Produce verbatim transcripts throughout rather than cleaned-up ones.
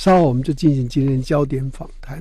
稍后我们就进行今天焦点访谈。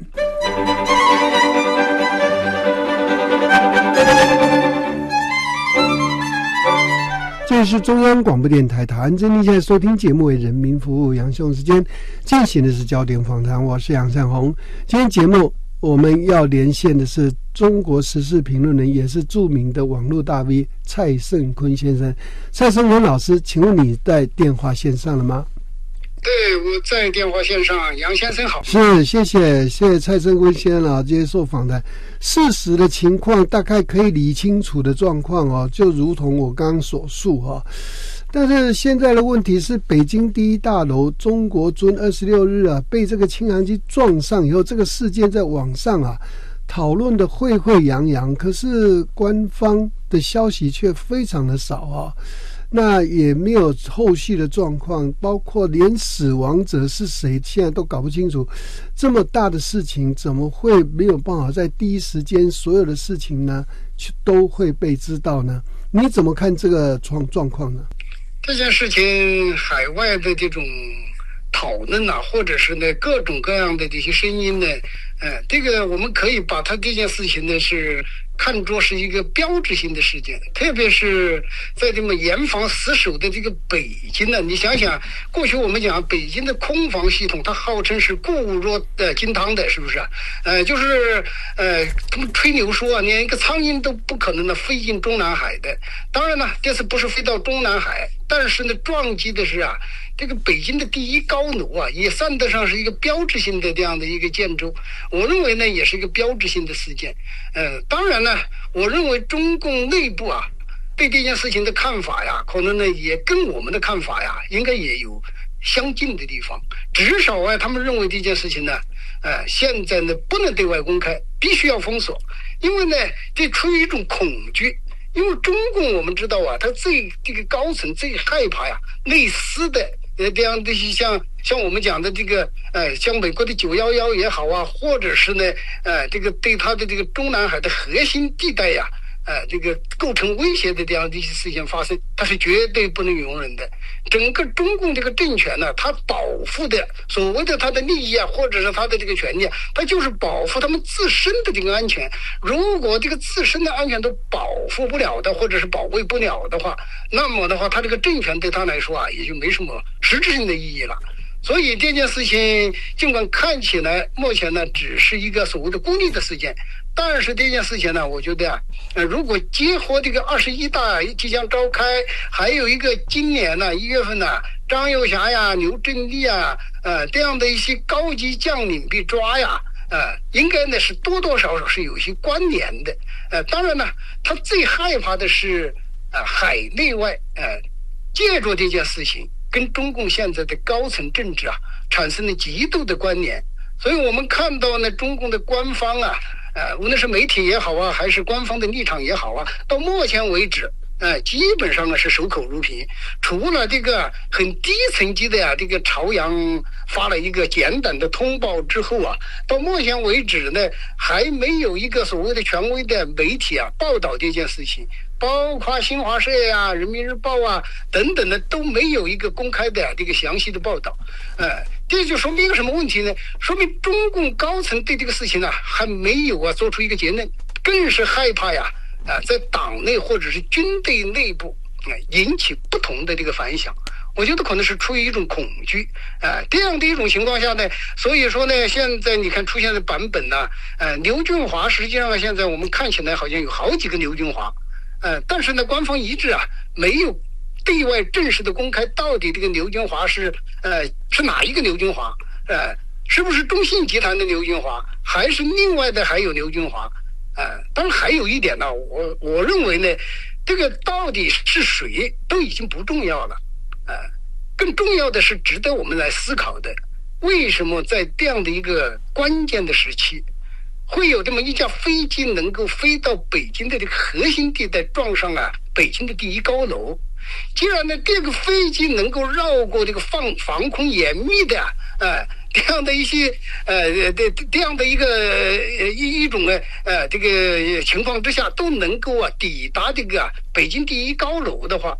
这里是中央广播电台台湾之音，现在收听节目为人民服务，杨兄时间进行的是焦点访谈，我是杨善宏。今天节目我们要连线的是中国时事评论人，也是著名的网络大 V 蔡胜坤先生。蔡胜坤老师，请问你在电话线上了吗？ 对，我在电话线上。杨先生好。 是，谢谢谢谢蔡胜坤先生啊，接受访谈。事实的情况大概可以理清楚的状况哦，就如同我刚刚所述哈、哦。但是现在的问题是，北京第一大楼中国尊二十六日啊，被这个轻航机撞上以后，这个事件在网上啊讨论的沸沸扬扬，可是官方的消息却非常的少啊。那也没有后续的状况，包括连死亡者是谁现在都搞不清楚。这么大的事情怎么会没有办法在第一时间所有的事情呢都会被知道呢？你怎么看这个状状况呢？ 这件事情海外的这种讨论啊，或者是呢各种各样的这些声音呢，呃，这个我们可以把它这件事情呢是看作是一个标志性的事件，特别是在这么严防死守的这个北京呢，你想想，过去我们讲北京的空防系统，它号称是固若呃金汤的，是不是？呃，就是呃，他们吹牛说啊，连一个苍蝇都不可能呢飞进中南海的。当然呢，这次不是飞到中南海，但是呢，撞击的是啊，这个北京的第一高楼啊，也算得上是一个标志性的这样的一个建筑。我认为呢，也是一个标志性的事件。呃，当然呢，我认为中共内部啊，对这件事情的看法呀，可能呢也跟我们的看法呀，应该也有相近的地方。至少啊，他们认为这件事情呢，呃，现在呢不能对外公开，必须要封锁，因为呢，这出于一种恐惧。因为中共我们知道啊，他最这个高层最害怕呀，类似的呃这样的像像我们讲的这个呃，像美国的九一一也好啊，或者是呢呃这个对他的这个中南海的核心地带呀。呃，这个构成威胁的这样的一些事情发生，它是绝对不能容忍的。整个中共这个政权呢，它保护的所谓的它的利益啊，或者是它的这个权利啊，它就是保护他们自身的这个安全。如果这个自身的安全都保护不了的，或者是保卫不了的话，那么的话，它这个政权对他来说啊，也就没什么实质性的意义了。所以这件事情尽管看起来目前呢只是一个所谓的孤立的事件，但是这件事情呢，我觉得啊，呃，如果结合这个二十一大即将召开，还有一个今年呢一月份呢，张又侠呀、刘振立啊，呃，这样的一些高级将领被抓呀，呃，应该呢是多多少少是有一些关联的。呃，当然呢，他最害怕的是呃海内外呃借助这件事情跟中共现在的高层政治啊产生了极度的关联。所以我们看到呢，中共的官方啊。呃，无论是媒体也好啊，还是官方的立场也好啊，到目前为止，呃，基本上啊是守口如瓶。除了这个很低层级的呀、啊，这个朝阳发了一个简短的通报之后啊，到目前为止呢，还没有一个所谓的权威的媒体啊报道这件事情。包括新华社呀、人民日报啊等等的都没有一个公开的这个详细的报道，呃，这就说明一个什么问题呢？说明中共高层对这个事情呢、啊、还没有啊做出一个结论，更是害怕呀啊、呃、在党内或者是军队内部啊、呃、引起不同的这个反响。我觉得可能是出于一种恐惧，呃，这样的一种情况下呢，所以说呢，现在你看出现的版本呢，呃，刘俊华实际上现在我们看起来好像有好几个刘俊华。呃，但是呢，官方一致啊，没有对外正式的公开，到底这个刘军华是呃是哪一个刘军华？呃，是不是中信集团的刘军华，还是另外的还有刘军华？呃，当然还有一点呢，我我认为呢，这个到底是谁都已经不重要了，呃，更重要的是值得我们来思考的，为什么在这样的一个关键的时期，会有这么一架飞机能够飞到北京的这个核心地带，撞上了北京的第一高楼。既然呢，这个飞机能够绕过这个防防空严密的呃这样的一些呃这这样的一个呃一一种呢呃这个情况之下，都能够啊抵达这个、啊、北京第一高楼的话，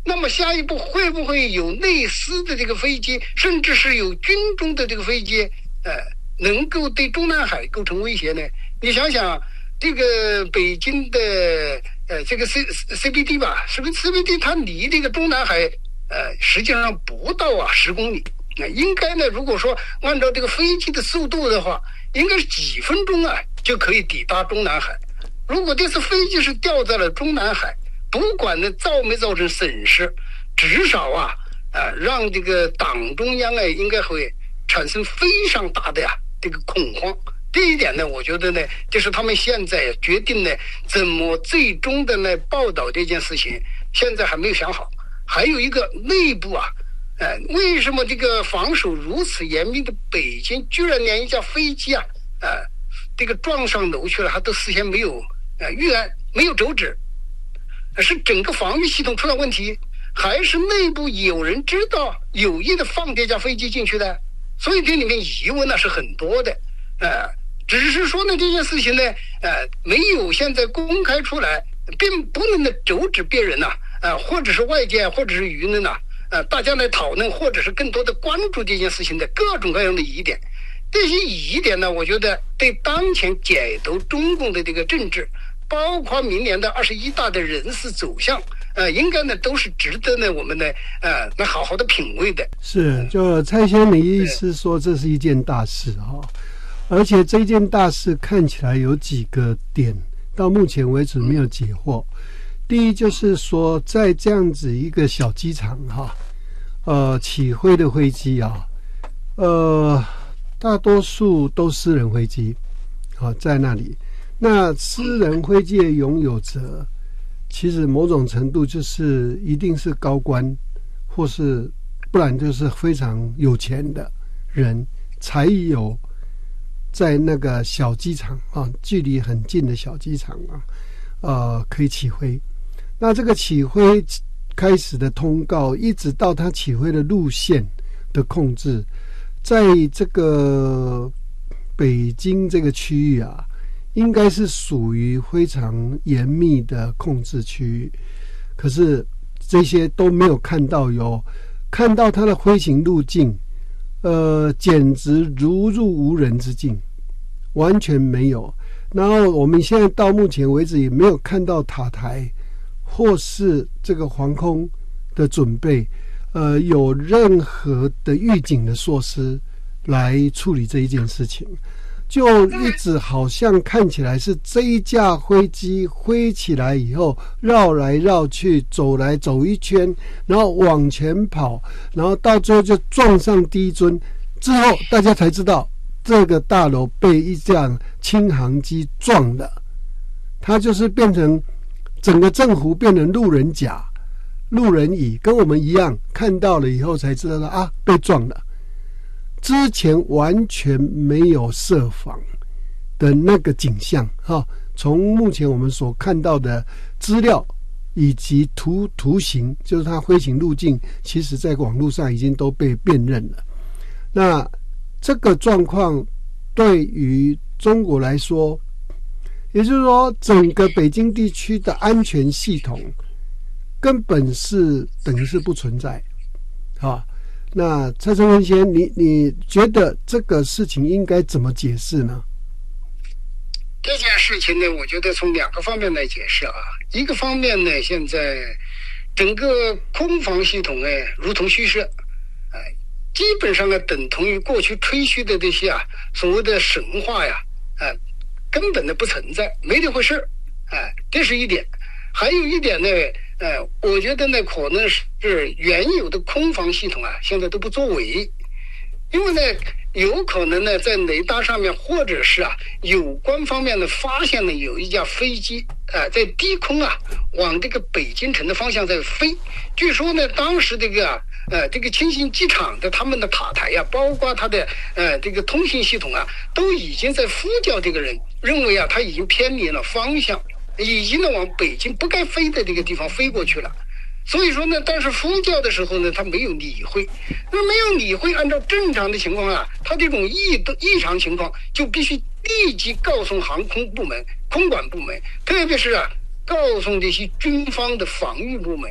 那么下一步会不会有类似的这个飞机，甚至是有军中的这个飞机，呃，能够对中南海构成威胁呢？你想想，这个北京的呃这个 C C B D 吧，是不是 C B D 它离这个中南海呃实际上不到啊十公里，那、呃、应该呢，如果说按照这个飞机的速度的话，应该是几分钟啊就可以抵达中南海。如果这次飞机是掉在了中南海，不管呢造没造成损失，至少啊，呃，让这个党中央啊，应该会产生非常大的呀、啊、这个恐慌。这一点呢，我觉得呢，就是他们现在决定呢，怎么最终的呢报道这件事情，现在还没有想好。还有一个内部啊，呃，为什么这个防守如此严密的北京，居然连一架飞机啊，呃，这个撞上楼去了，还都事先没有呃预案，没有周知。是整个防御系统出了问题，还是内部有人知道有意的放这架飞机进去的？所以这里面疑问呢是很多的，呃，只是说呢这件事情呢，呃，没有现在公开出来，并不能呢阻止别人呐、啊，呃，或者是外界，或者是舆论呐，呃，大家来讨论，或者是更多的关注这件事情的各种各样的疑点。这些疑点呢，我觉得对当前解读中共的这个政治，包括明年的二十一大的人事走向，呃，应该呢都是值得呢我们呢呃来好好的品味的。 是，就蔡先你意思说这是一件大事哈、哦，而且这件大事看起来有几个点，到目前为止没有解惑。第一就是说，在这样子一个小机场哈，呃，起飞的飞机啊，呃，大多数都私人飞机，啊，在那里。那私人飞机的拥有者，其实某种程度就是一定是高官，或是不然就是非常有钱的人，才有在那个小机场啊，距离很近的小机场啊，呃，可以起飞。那这个起飞开始的通告，一直到它起飞的路线的控制，在这个北京这个区域啊，应该是属于非常严密的控制区域，可是这些都没有看到，有看到它的飞行路径，呃，简直如入无人之境，完全没有。然后我们现在到目前为止也没有看到塔台或是这个防空的准备，呃，有任何的预警的措施来处理这一件事情。就一直好像看起来是这一架飞机飞起来以后绕来绕去，走来走一圈，然后往前跑，然后到最后就撞上低尊，之后大家才知道这个大楼被一架轻航机撞了，它就是变成整个政府变成路人甲、路人乙，跟我们一样看到了以后才知道啊被撞了。之前完全没有设防的那个景象哈，从目前我们所看到的资料以及图图形，就是它飞行路径，其实在网络上已经都被辨认了。那这个状况对于中国来说，也就是说整个北京地区的安全系统根本是等于是不存在啊。那蔡胜文先生，你你觉得这个事情应该怎么解释呢？ 这件事情呢，我觉得从两个方面来解释啊。一个方面呢，现在整个空防系统呢，如同虚设，哎、呃，基本上呢等同于过去吹嘘的这些啊所谓的神话呀，啊、呃，根本的不存在，没这回事儿，哎、呃，这是一点。还有一点呢。呃，我觉得呢，可能是原有的空防系统啊，现在都不作为，因为呢，有可能呢，在雷达上面，或者是啊，有关方面呢，发现了有一架飞机啊、呃，在低空啊，往这个北京城的方向在飞。据说呢，当时这个啊，呃，这个清新机场的他们的塔台呀、啊，包括它的呃这个通信系统啊，都已经在呼叫这个人，认为啊，他已经偏离了方向。已经呢往北京不该飞的这个地方飞过去了，所以说呢，但是呼叫的时候呢，他没有理会，那没有理会，按照正常的情况啊，他这种异异常情况就必须立即告诉航空部门、空管部门，特别是啊，告诉这些军方的防御部门，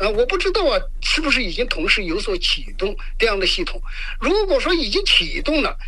啊，我不知道啊，是不是已经同时有所启动这样的系统？如果说已经启动了，